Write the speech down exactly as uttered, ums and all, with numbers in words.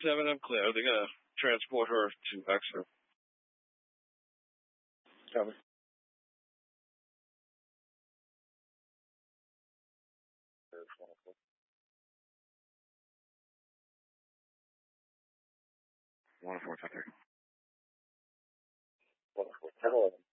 seven, I'm clear. They're going to transport her to Exeter. Copy. One four, ten, three. One four, ten, eleven.